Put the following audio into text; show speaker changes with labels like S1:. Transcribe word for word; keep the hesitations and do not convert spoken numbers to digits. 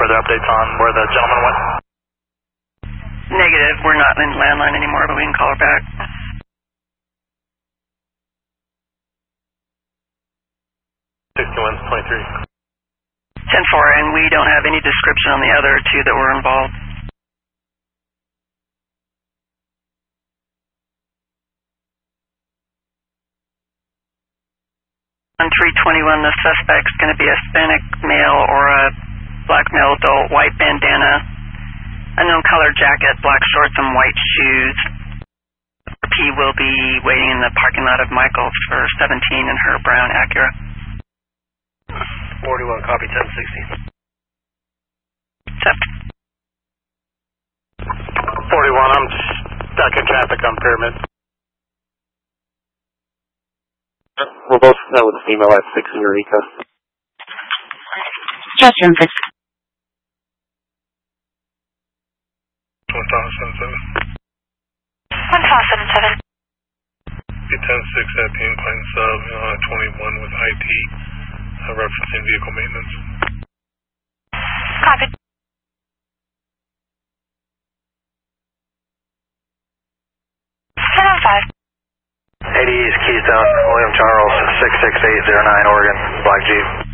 S1: further updates on where the gentleman went?
S2: Negative. We're not in landline anymore, but we can call her back.
S1: sixty-one twenty-three.
S2: ten four, and we don't have any description on the other two that were involved. On three twenty-one, the suspect's going to be a Hispanic male or a black male adult, white bandana, unknown color jacket, black shorts, and white shoes. P will be waiting in the parking lot of Michael's for seventeen in her brown Acura.
S1: forty-one, copy ten sixty.
S2: Accept.
S1: forty-one, I'm stuck in traffic on Pyramid.
S3: We'll both know with a female at six in Eureka.
S4: Justin, six.
S5: one five seven seven.
S4: one five seven seven.
S5: ten six at the incline sub, uh, twenty-one with I D, uh, referencing vehicle maintenance.
S4: Copy. ten oh five.
S1: eighty East Keystone, William Charles, six six eight zero nine, Oregon, Black Jeep.